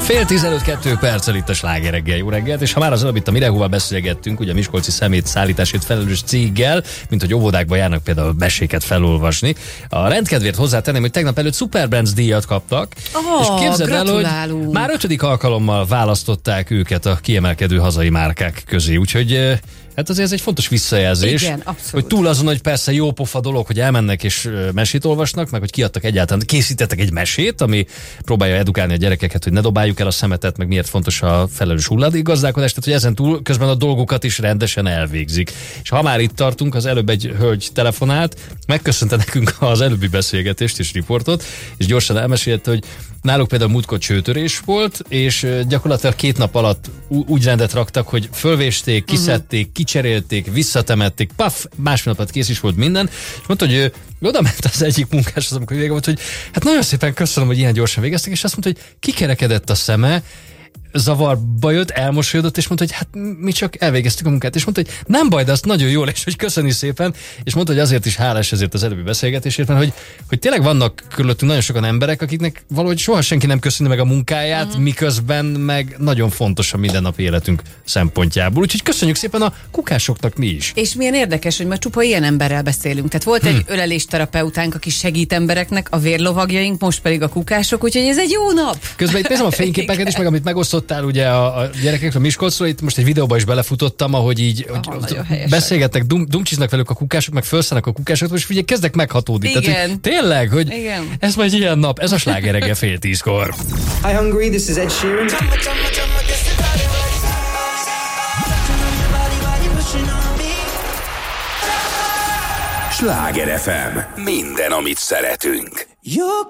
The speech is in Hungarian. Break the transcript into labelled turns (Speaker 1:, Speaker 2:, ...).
Speaker 1: 9:15 itt a Sláger reggel. Jó reggelt, és ha már az előbb itt a Mirehóval beszélgettünk, ugye a miskolci szemét szállításért felelős céggel, mint hogy óvodákba járnak például meséket felolvasni. A rendkedvért hozzátenném, hogy tegnap előtt Superbrands díjat kaptak, és képzeld el, hogy már 5. alkalommal választották őket a kiemelkedő hazai márkák közé, úgyhogy hát azért ez egy fontos visszajelzés.
Speaker 2: Igen, abszolút.
Speaker 1: Hogy túl azon, hogy persze jó pofa dolog, hogy elmennek és mesét olvasnak, meg hogy kiadtak egyáltalán, készítettek egy mesét, ami próbálja edukálni a gyerekeket, hogy ne dobáljuk el a szemetet, meg miért fontos a felelős hulladékgazdálkodás, tehát hogy ezen túl közben a dolgokat is rendesen elvégzik. És ha már itt tartunk, az előbb egy hölgy telefonált, megköszönte nekünk az előbbi beszélgetést és riportot, és gyorsan elmesélte, hogy náluk például múltkor csőtörés volt, és gyakorlatilag 2 nap alatt úgy rendet raktak, hogy fölvésték, kiszedték, kicserélték, visszatemették, másfél napot kész is volt minden, és mondta, hogy ő oda ment az egyik munkáshoz, amikor vége volt, hogy hát nagyon szépen köszönöm, hogy ilyen gyorsan végeztek, és azt mondta, hogy kikerekedett a szeme, zavarba jött, elmosolyodott, és mondta, hogy hát mi csak elvégeztük a munkát, és mondta, hogy nem baj, de azt nagyon jól, és hogy köszöni szépen, és mondta, hogy azért is hálás ezért az előbbi beszélgetésért, mert hogy tényleg vannak körülöttünk nagyon sokan emberek, akiknek valahogy soha senki nem köszöni meg a munkáját, miközben meg nagyon fontos a mindennapi életünk szempontjából. Úgyhogy köszönjük szépen a kukásoknak mi is.
Speaker 2: És milyen érdekes, hogy ma csupa ilyen emberrel beszélünk. Tehát volt egy ölelésterapeutánk, aki segít embereknek, a vérlovagjaink, most pedig a kukások, úgyhogy ez egy jó nap.
Speaker 1: Közben itt nézem a fényképeket is, meg amit megosztottál ugye a gyerekekről Miskolcról, itt most egy videóba is belefutottam, ahogy így beszélgettek, dumcsiznak velük a kukások, meg felszállnak a kukások, és figyelj, kezdek meghatódni.
Speaker 2: Igen.
Speaker 1: Tehát, hogy tényleg, hogy ez majd ilyen nap, ez a Sláger reggel 9:30.
Speaker 3: Hi Hungary, this is Ed Sheeran.
Speaker 4: Sláger FM. Minden, amit szeretünk.
Speaker 3: You're